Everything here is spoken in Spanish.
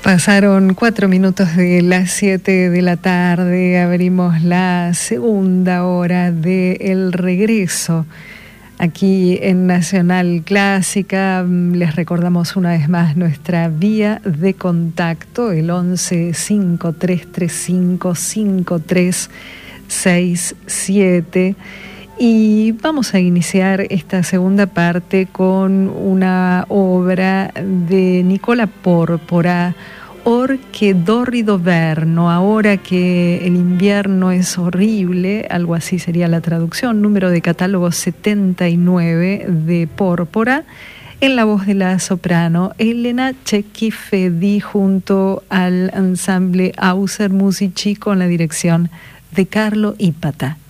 Pasaron 4 minutos de las 7 de la tarde, abrimos la segunda hora de El Regreso. Aquí en Nacional Clásica les recordamos una vez más nuestra vía de contacto, el 11 5335 5367. Y vamos a iniciar esta segunda parte con una obra de Nicola Porpora, Or che d'orrido verno, ahora que el invierno es horrible, algo así sería la traducción, número de catálogo 79 de Porpora, en la voz de la soprano Elena Cecchi-Fedi junto al ensamble Auser Musici con la dirección de Carlo Ipata.